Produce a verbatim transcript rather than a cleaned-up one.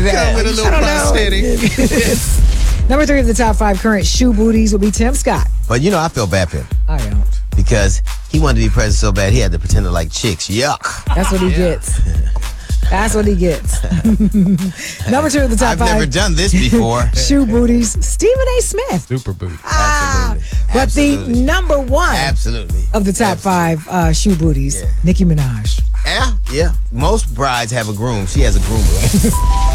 to that? Come with a little prosthetic. Number three of the top five current shoe booties would be Tim Scott. But you know, I feel bad for him. I don't. Because he wanted to be president so bad, he had to pretend to like chicks. Yuck. That's what he yeah. gets. That's what he gets. Number two of the top I've five. I've never done this before. Shoe booties, Stephen A. Smith. Super booty. Ah, Absolutely. but Absolutely. the number one Absolutely. of the top Absolutely. five uh, shoe booties, Yeah. Nicki Minaj. Yeah, yeah. Most brides have a groom. She has a groomer.